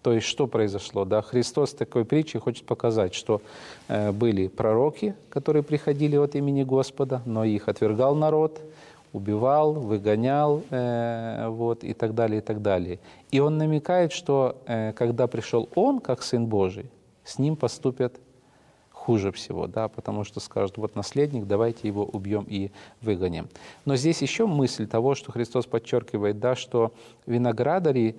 То есть что произошло? Да? Христос такой притчей хочет показать, что были пророки, которые приходили от имени Господа, но их отвергал народ, убивал, выгонял, вот, и так далее, и так далее. И он намекает, что когда пришел он, как Сын Божий, с ним поступят хуже всего, да, потому что скажут, вот наследник, давайте его убьем и выгоним. Но здесь еще мысль того, что Христос подчеркивает, да, что виноградари,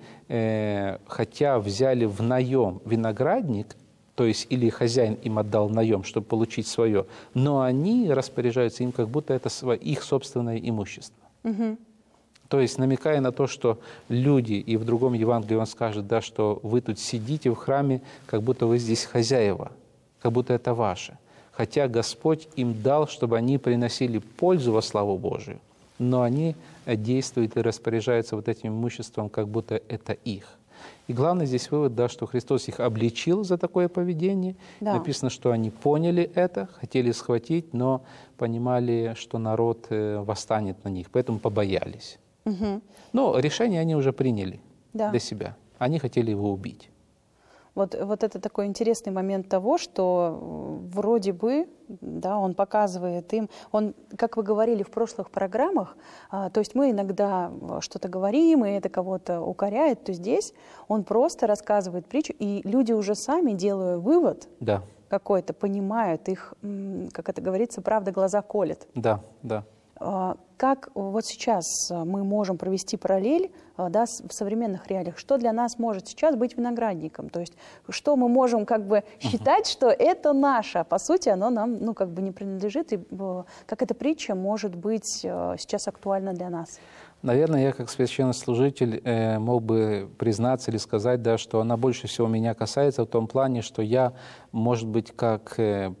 хотя взяли в наем виноградник, то есть или хозяин им отдал наем, чтобы получить свое, но они распоряжаются им, как будто это их собственное имущество. Угу. То есть намекая на то, что люди, и в другом Евангелии он скажет, да, что вы тут сидите в храме, как будто вы здесь хозяева, как будто это ваше. Хотя Господь им дал, чтобы они приносили пользу во славу Божию, но они действуют и распоряжаются вот этим имуществом, как будто это их. И главный здесь вывод, да, что Христос их обличил за такое поведение. Да. Написано, что они поняли это, хотели схватить, но понимали, что народ восстанет на них, поэтому побоялись. Угу. Но решение они уже приняли для себя. Они хотели его убить. Вот это такой интересный момент того, что вроде бы, да, он показывает им, он, как вы говорили в прошлых программах, то есть мы иногда что-то говорим, и это кого-то укоряет, то здесь он просто рассказывает притчу, и люди уже сами, делая вывод какой-то, понимают их, как это говорится, правда глаза колет. Да, да. Как вот сейчас мы можем провести параллель, да, в современных реалиях? Что для нас может сейчас быть виноградником? То есть что мы можем как бы считать, что это наше, а по сути оно нам, ну, как бы не принадлежит, и как эта притча может быть сейчас актуальна для нас? Наверное, я как священнослужитель мог бы признаться или сказать, да, что она больше всего меня касается в том плане, что я, может быть, как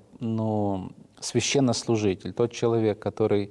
священнослужитель, тот человек, который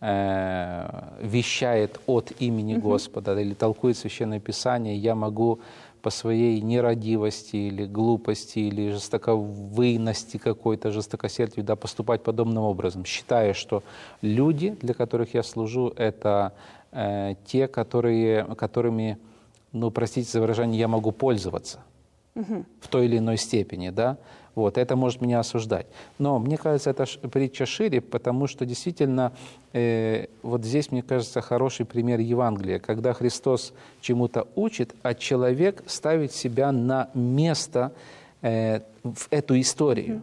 вещает от имени Господа или толкует Священное Писание, я могу по своей нерадивости или глупости или жестоковыйности какой-то, жестокосердию, да, поступать подобным образом, считая, что люди, для которых я служу, это те, которыми, ну, простите за выражение, я могу пользоваться в той или иной степени, да. Вот, это может меня осуждать. Но мне кажется, эта притча шире, потому что действительно вот здесь, мне кажется, хороший пример Евангелия, когда Христос чему-то учит, а человек ставит себя на место в эту историю,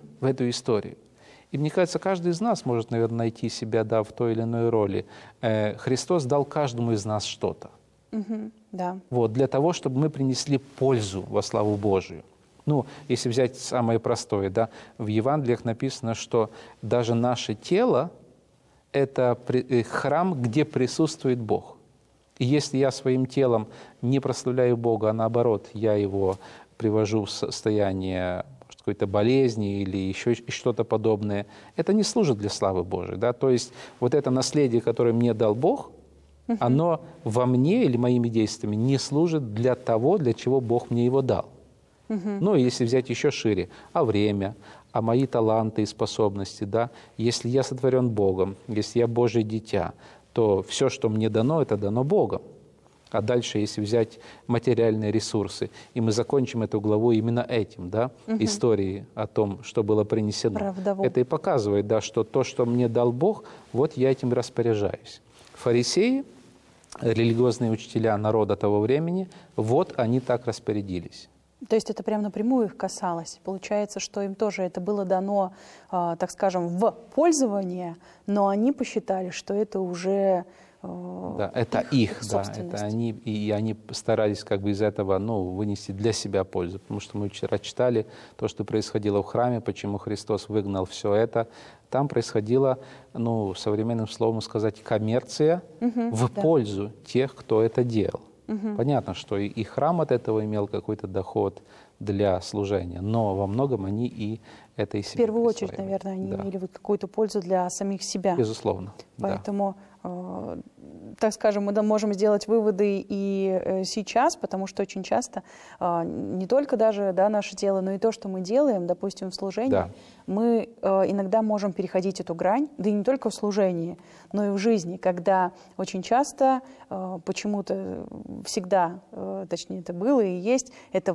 И мне кажется, каждый из нас может, наверное, найти себя, да, в той или иной роли. Христос дал каждому из нас что-то. Да. Вот, для того, чтобы мы принесли пользу во славу Божию. Ну, если взять самое простое, да, в Евангелиях написано, что даже наше тело – это храм, где присутствует Бог. И если я своим телом не прославляю Бога, а наоборот, я его привожу в состояние какой-то болезни или еще что-то подобное, это не служит для славы Божией. Да? То есть вот это наследие, которое мне дал Бог, оно во мне или моими действиями не служит для того, для чего Бог мне его дал. Ну, если взять еще шире, а время, а мои таланты и способности, да, если я сотворен Богом, если я Божье дитя, то все, что мне дано, это дано Богом. А дальше, если взять материальные ресурсы, и мы закончим эту главу именно этим, да, историей о том, что было принесено, это и показывает, да, что то, что мне дал Бог, вот я этим распоряжаюсь. Фарисеи, религиозные учителя народа того времени, вот они так распорядились. То есть это прям напрямую их касалось. Получается, что им тоже это было дано, так скажем, в пользование, но они посчитали, что это уже да, это их, да, это они, и они старались как бы из этого, ну, вынести для себя пользу. Потому что мы вчера читали то, что происходило в храме, почему Христос выгнал все это. Там происходила, ну, современным словом сказать, коммерция в пользу тех, кто это делал. Понятно, что и храм от этого имел какой-то доход для служения, но во многом они и это и себе в первую очередь, наверное, они имели какую-то пользу для самих себя. Безусловно. Поэтому, так скажем, мы можем сделать выводы и сейчас, потому что очень часто не только даже, да, наше тело, но и то, что мы делаем, допустим, в служении, мы иногда можем переходить эту грань, да и не только в служении, но и в жизни, когда очень часто почему-то всегда, точнее это было и есть, это